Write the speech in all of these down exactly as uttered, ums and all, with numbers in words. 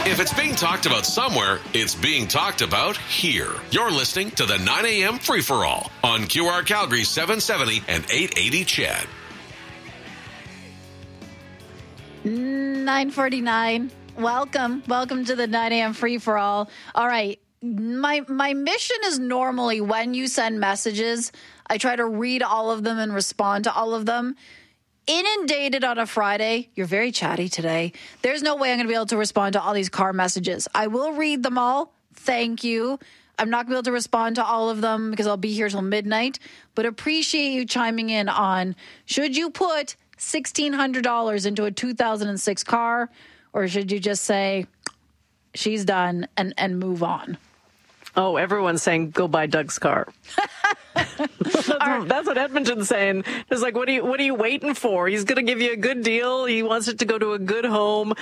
If it's being talked about somewhere, it's being talked about here. You're listening to the nine a.m. Free-for-All on Q R Calgary seven seventy and eight eighty C H E D. nine forty-nine. Welcome. Welcome to the nine a.m. Free-for-All. All right. My my mission is normally when you send messages, I try to read all of them and respond to all of them. Inundated on a Friday. You're very chatty today. There's no way I'm going to be able to respond to all these car messages. I will read them all. Thank you. I'm not going to be able to respond to all of them because I'll be here till midnight. But appreciate you chiming in on, should you put sixteen hundred dollars into a two thousand six car, or should you just say, she's done and, and move on? Oh, everyone's saying, go buy Doug's car. that's, what, that's what Edmonton's saying. It's like, what are you, what are you waiting for? He's going to give you a good deal. He wants it to go to a good home.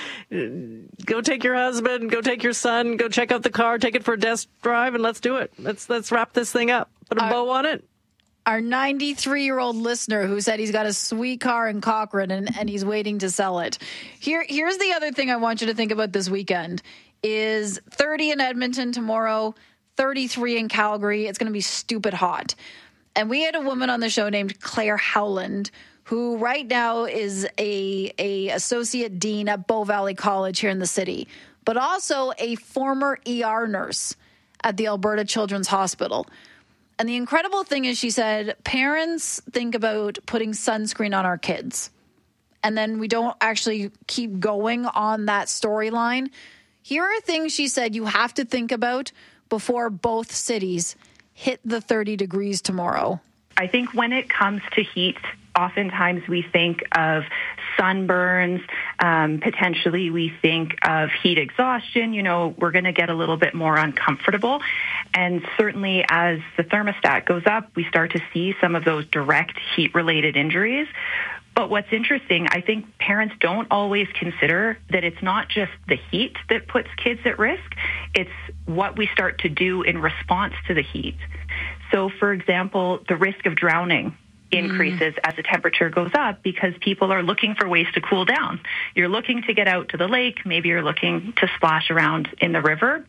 Go take your husband, go take your son, go check out the car, take it for a test drive, and let's do it. Let's, let's wrap this thing up. Put a our, bow on it. Our ninety-three-year-old listener who said he's got a sweet car in Cochrane and, and he's waiting to sell it. Here, here's the other thing I want you to think about this weekend is thirty in Edmonton tomorrow, thirty-three in Calgary. It's going to be stupid hot. And we had a woman on the show named Claire Howland, who right now is a, a associate dean at Bow Valley College here in the city, but also a former E R nurse at the Alberta Children's Hospital. And the incredible thing is, she said, parents think about putting sunscreen on our kids, and then we don't actually keep going on that storyline. Here are things she said you have to think about before both cities hit the thirty degrees tomorrow. I think when it comes to heat, oftentimes we think of sunburns. Um, potentially we think of heat exhaustion. You know, we're going to get a little bit more uncomfortable. And certainly as the thermostat goes up, we start to see some of those direct heat-related injuries. But what's interesting, I think parents don't always consider that it's not just the heat that puts kids at risk. It's what we start to do in response to the heat. So, for example, the risk of drowning increases mm. as the temperature goes up because people are looking for ways to cool down. You're looking to get out to the lake. Maybe you're looking to splash around in the river.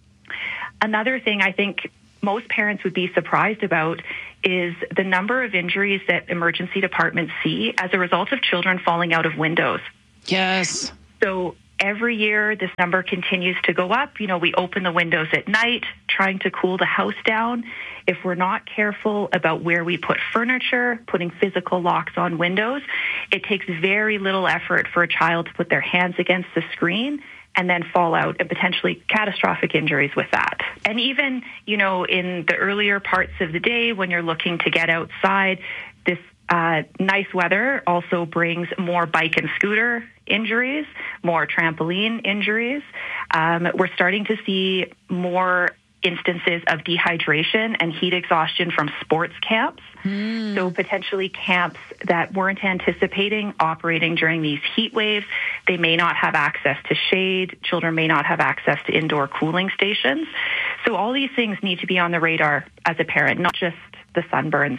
Another thing I think most parents would be surprised about is the number of injuries that emergency departments see as a result of children falling out of windows. Yes. So every year, this number continues to go up. You know, we open the windows at night, trying to cool the house down. If we're not careful about where we put furniture, putting physical locks on windows, it takes very little effort for a child to put their hands against the screen and then fall out, and potentially catastrophic injuries with that. And even, you know, in the earlier parts of the day when you're looking to get outside, this uh, nice weather also brings more bike and scooter injuries, more trampoline injuries. Um, we're starting to see more instances of dehydration and heat exhaustion from sports camps. Mm. So potentially camps that weren't anticipating operating during these heat waves. They may not have access to shade. Children may not have access to indoor cooling stations. So all these things need to be on the radar as a parent, not just the sunburns.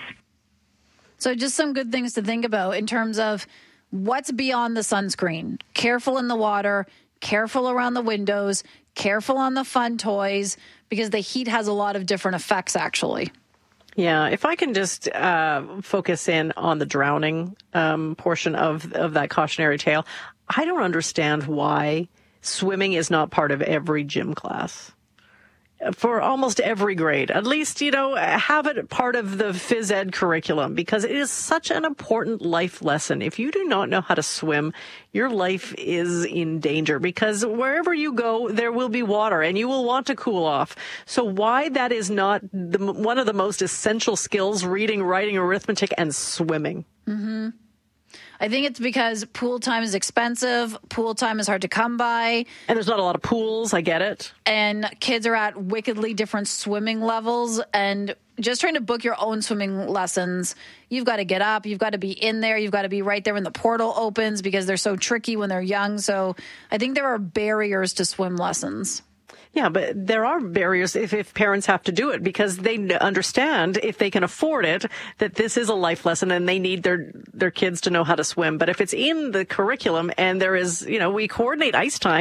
So just some good things to think about in terms of what's beyond the sunscreen. Careful in the water, careful around the windows, careful on the fun toys, because the heat has a lot of different effects, actually. Yeah, if I can just uh, focus in on the drowning um, portion of of that cautionary tale, I don't understand why swimming is not part of every gym class. For almost every grade, at least, you know, have it part of the phys ed curriculum, because it is such an important life lesson. If you do not know how to swim, your life is in danger, because wherever you go, there will be water and you will want to cool off. So why that is not the, one of the most essential skills, reading, writing, arithmetic, and swimming. Mm-hmm. I think it's because pool time is expensive. Pool time is hard to come by. And there's not a lot of pools. I get it. And kids are at wickedly different swimming levels. And just trying to book your own swimming lessons, you've got to get up. You've got to be in there. You've got to be right there when the portal opens, because they're so tricky when they're young. So I think there are barriers to swim lessons. Yeah, but there are barriers if, if parents have to do it, because they understand, if they can afford it, that this is a life lesson and they need their, their kids to know how to swim. But if it's in the curriculum and there is, you know, we coordinate ice time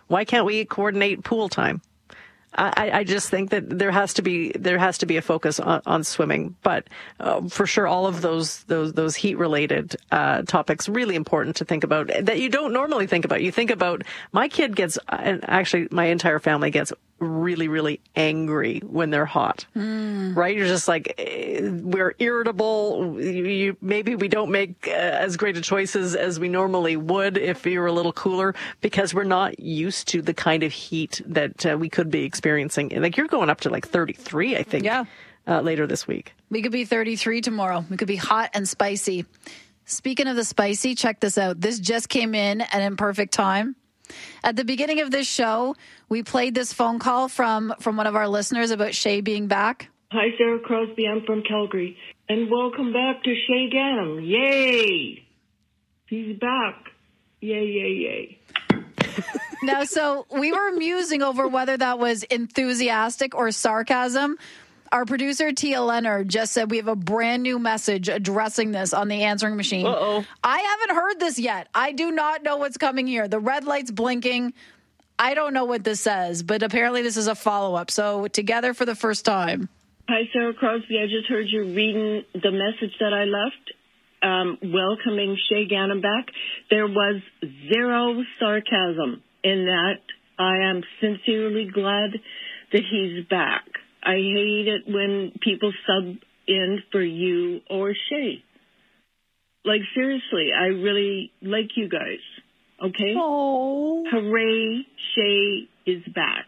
Why can't we coordinate pool time? I, I just think that there has to be there has to be a focus on, on swimming, but uh, for sure, all of those those those heat related uh, topics really important to think about that you don't normally think about. You think about my kid gets, and actually my entire family gets really really angry when they're hot, mm. right? You're just like we're irritable. You, you, maybe we don't make uh, as great a choices as we normally would if we were a little cooler because we're not used to the kind of heat that uh, we could be experiencing. Experiencing like you're going up to like thirty-three, I think. Yeah. Uh, later this week, we could be thirty-three tomorrow. We could be hot and spicy. Speaking of the spicy, check this out. This just came in at in perfect time. At the beginning of this show, we played this phone call from from one of our listeners about Shay being back. Hi, Sarah Crosby. I'm from Calgary, and welcome back to Shay Ganem. Yay! He's back. Yay! Yay! Yay! Now, so we were musing over whether that was enthusiastic or sarcasm. Our producer, Tia Leonard, just said we have a brand new message addressing this on the answering machine. Uh-oh. I haven't heard this yet. I do not know what's coming here. The red light's blinking. I don't know what this says, but apparently this is a follow-up. So together for the first time. Hi, Sarah Crosby. I just heard you reading the message that I left. Um, welcoming Shay Ganem back. There was zero sarcasm in that. I am sincerely glad that he's back. I hate it when people sub in for you or Shay. Like, seriously, I really like you guys. Okay? Oh. Hooray, Shay is back.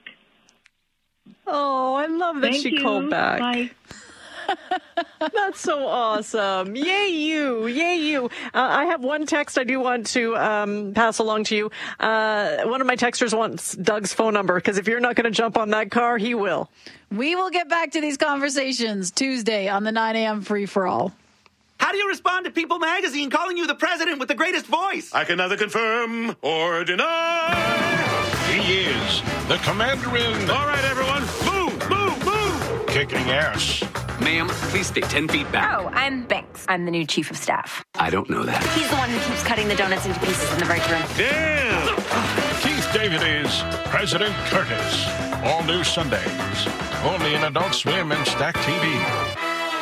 Oh, I love that Thank she you. called back. Bye. That's so awesome. Yay, you. Yay, you. Uh, I have one text I do want to um, pass along to you. Uh, one of my texters wants Doug's phone number because if you're not going to jump on that car, he will. We will get back to these conversations Tuesday on the nine a.m. Free-for-All. How do you respond to People Magazine calling you the president with the greatest voice? I can neither confirm or deny. He is the commander-in. All right, everyone. Move, move, move. Kicking ass. Ma'am, please stay ten feet back. Oh, I'm Banks. I'm the new chief of staff. I don't know that. He's the one who keeps cutting the donuts into pieces in the break room. Damn. Keith David is President Curtis. All new Sundays. Only in Adult Swim and Stack T V.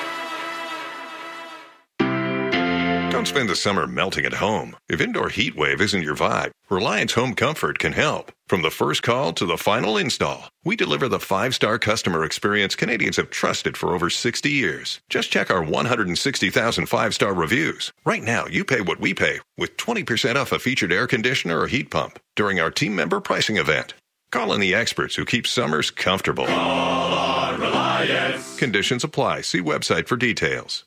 Don't spend the summer melting at home. If indoor heat wave isn't your vibe, Reliance Home Comfort can help. From the first call to the final install, we deliver the five-star customer experience Canadians have trusted for over sixty years. Just check our one hundred sixty thousand five-star reviews. Right now, you pay what we pay with twenty percent off a featured air conditioner or heat pump during our team member pricing event. Call in the experts who keep summers comfortable. Call on Reliance. Conditions apply. See website for details.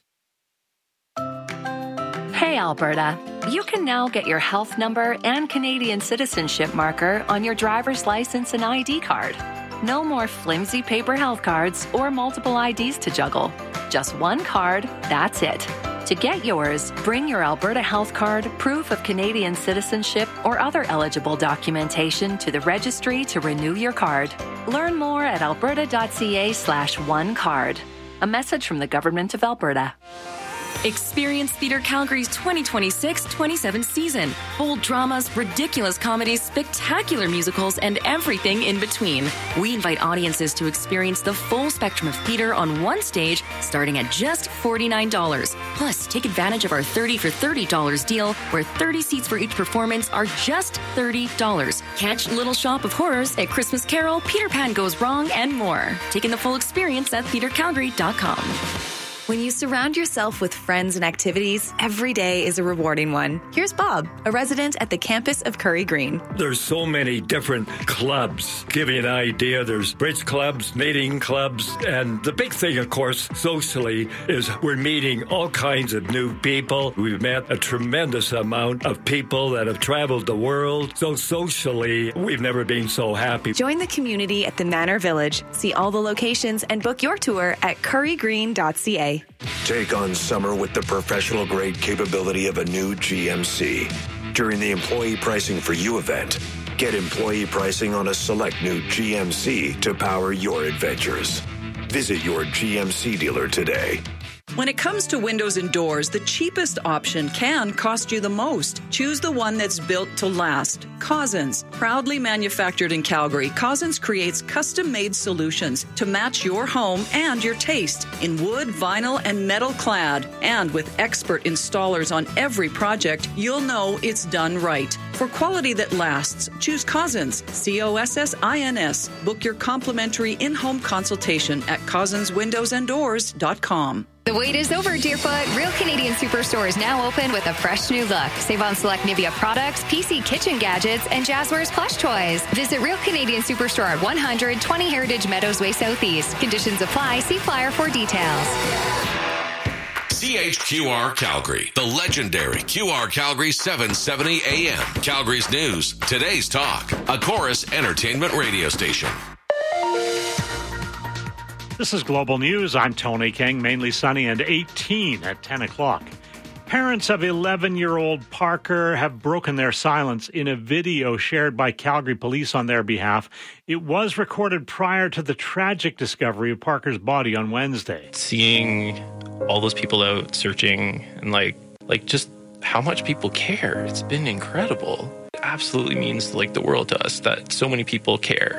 Hey, Alberta. You can now get your health number and Canadian citizenship marker on your driver's license and I D card. No more flimsy paper health cards or multiple I Ds to juggle. Just one card, that's it. To get yours, bring your Alberta Health Card, proof of Canadian citizenship, or other eligible documentation to the registry to renew your card. Learn more at alberta.ca slash one card. A message from the Government of Alberta. Experience Theatre Calgary's twenty twenty-six twenty-seven season. Bold dramas, ridiculous comedies, spectacular musicals, and everything in between. We invite audiences to experience the full spectrum of theatre on one stage, starting at just forty-nine dollars. Plus, take advantage of our thirty for thirty dollars deal, where thirty seats for each performance are just thirty dollars. Catch Little Shop of Horrors at Christmas Carol, Peter Pan Goes Wrong, and more. Take in the full experience at theatre calgary dot com. When you surround yourself with friends and activities, every day is a rewarding one. Here's Bob, a resident at the campus of Curry Green. There's so many different clubs. Give you an idea, there's bridge clubs, knitting clubs, and the big thing, of course, socially, is we're meeting all kinds of new people. We've met a tremendous amount of people that have traveled the world. So socially, we've never been so happy. Join the community at the Manor Village. See all the locations and book your tour at curry green dot c a. Take on summer with the professional-grade capability of a new G M C. During the Employee Pricing for You event, get employee pricing on a select new G M C to power your adventures. Visit your G M C dealer today. When it comes to windows and doors, the cheapest option can cost you the most. Choose the one that's built to last. Cozzens. Proudly manufactured in Calgary, Cozzens creates custom-made solutions to match your home and your taste in wood, vinyl, and metal clad. And with expert installers on every project, you'll know it's done right. For quality that lasts, choose Cozzens, C O S S I N S. Book your complimentary in-home consultation at cozzens windows and doors dot com. The wait is over, Deerfoot. Real Canadian Superstore is now open with a fresh new look. Save on select Nivea products, P C kitchen gadgets, and Jazzwares plush toys. Visit Real Canadian Superstore at one hundred twenty Heritage Meadows Way Southeast. Conditions apply. See flyer for details. C H Q R Calgary, the legendary Q R Calgary seven seventy A M. Calgary's news, today's talk, a Chorus entertainment radio station. This is Global News. I'm Tony King, mainly sunny and eighteen at ten o'clock. Parents of eleven-year-old Parker have broken their silence in a video shared by Calgary police on their behalf. It was recorded prior to the tragic discovery of Parker's body on Wednesday. Seeing all those people out searching and like, like just how much people care, it's been incredible. It absolutely means like the world to us that so many people care.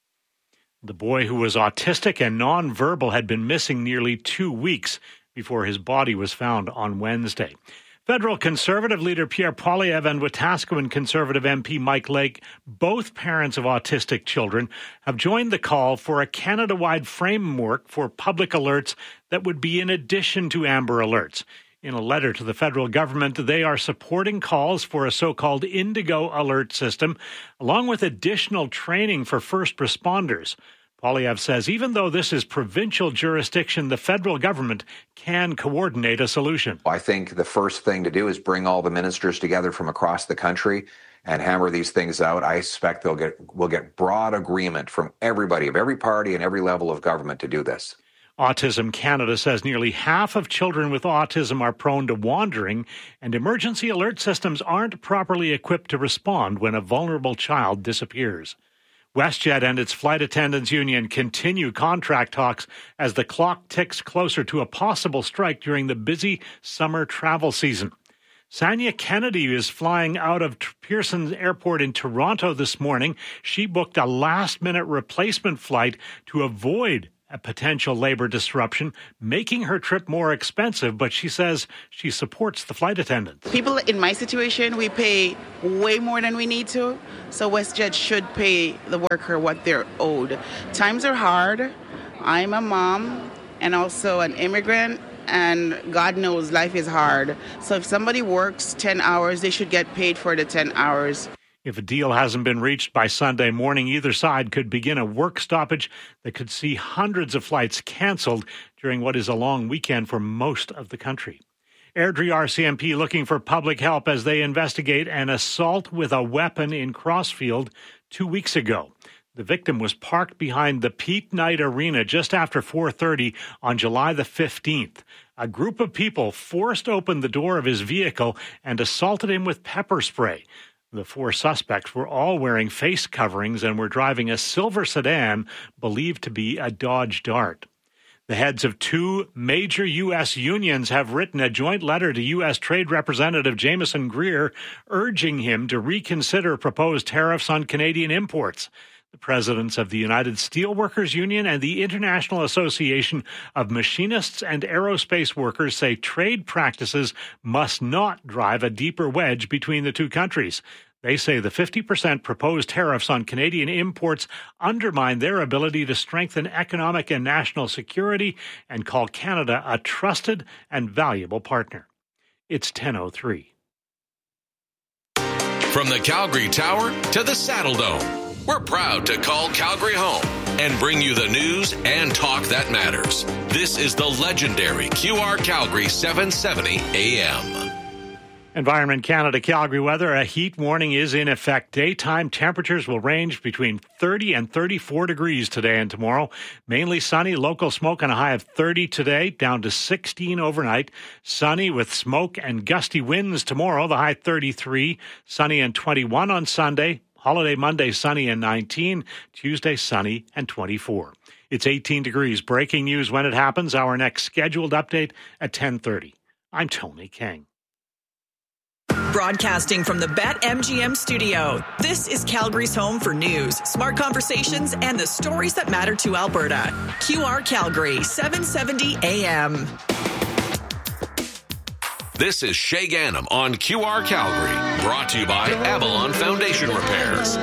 The boy, who was autistic and nonverbal, had been missing nearly two weeks before his body was found on Wednesday. Federal Conservative leader Pierre Poilievre and Wetaskiwin Conservative M P Mike Lake, both parents of autistic children, have joined the call for a Canada-wide framework for public alerts that would be in addition to Amber Alerts. In a letter to the federal government, they are supporting calls for a so-called Indigo alert system, along with additional training for first responders. Poilievre says even though this is provincial jurisdiction, the federal government can coordinate a solution. I think the first thing to do is bring all the ministers together from across the country and hammer these things out. I expect they'll get we'll get broad agreement from everybody, of every party and every level of government to do this. Autism Canada says nearly half of children with autism are prone to wandering, and emergency alert systems aren't properly equipped to respond when a vulnerable child disappears. WestJet and its flight attendants union continue contract talks as the clock ticks closer to a possible strike during the busy summer travel season. Sanya Kennedy is flying out of Pearson Airport in Toronto this morning. She booked a last-minute replacement flight to avoid a potential labor disruption, making her trip more expensive, but she says she supports the flight attendants. People in my situation, we pay way more than we need to, so WestJet should pay the worker what they're owed. Times are hard. I'm a mom and also an immigrant, and God knows life is hard. So if somebody works ten hours, they should get paid for the ten hours. If a deal hasn't been reached by Sunday morning, either side could begin a work stoppage that could see hundreds of flights canceled during what is a long weekend for most of the country. Airdrie R C M P looking for public help as they investigate an assault with a weapon in Crossfield two weeks ago. The victim was parked behind the Pete Knight Arena just after four thirty on July the fifteenth. A group of people forced open the door of his vehicle and assaulted him with pepper spray. The four suspects were all wearing face coverings and were driving a silver sedan believed to be a Dodge Dart. The heads of two major U S unions have written a joint letter to U S Trade Representative Jameson Greer urging him to reconsider proposed tariffs on Canadian imports. The presidents of the United Steelworkers Union and the International Association of Machinists and Aerospace Workers say trade practices must not drive a deeper wedge between the two countries. They say the fifty percent proposed tariffs on Canadian imports undermine their ability to strengthen economic and national security and call Canada a trusted and valuable partner. It's ten oh three. From the Calgary Tower to the Saddle Dome, we're proud to call Calgary home and bring you the news and talk that matters. This is the legendary Q R Calgary seven seventy A M. Environment Canada Calgary weather. A heat warning is in effect. Daytime temperatures will range between thirty and thirty-four degrees today and tomorrow. Mainly sunny, local smoke on a high of thirty today, down to sixteen overnight. Sunny with smoke and gusty winds tomorrow, the high thirty-three. Sunny and twenty-one on Sunday. Holiday Monday, sunny and nineteen. Tuesday, sunny and twenty-four. It's eighteen degrees. Breaking news when it happens. Our next scheduled update at ten thirty. I'm Tony King. Broadcasting from the BetMGM studio, this is Calgary's home for news, smart conversations, and the stories that matter to Alberta. Q R Calgary, seven seventy A M. This is Shay Ganem on Q R Calgary, brought to you by Avalon Foundation Repairs.